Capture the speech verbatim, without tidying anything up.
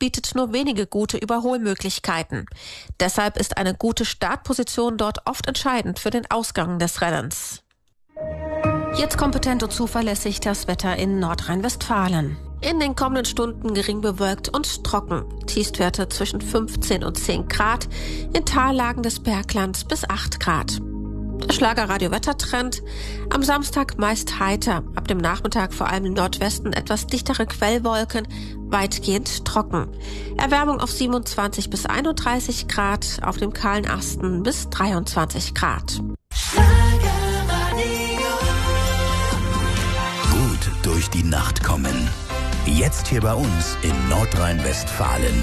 bietet nur wenige gute Überholmöglichkeiten. Deshalb ist eine gute Startposition dort oft entscheidend für den Ausgang des Rennens. Jetzt kompetent und zuverlässig das Wetter in Nordrhein-Westfalen. In den kommenden Stunden gering bewölkt und trocken. Tiefstwerte zwischen fünfzehn und zehn Grad, in Tallagen des Berglands bis acht Grad. Der Schlager-Radio-Wettertrend: am Samstag meist heiter, ab dem Nachmittag vor allem im Nordwesten etwas dichtere Quellwolken, weitgehend trocken. Erwärmung auf siebenundzwanzig bis einunddreißig Grad, auf dem kahlen Asten bis dreiundzwanzig Grad. Gut durch die Nacht kommen. Jetzt hier bei uns in Nordrhein-Westfalen.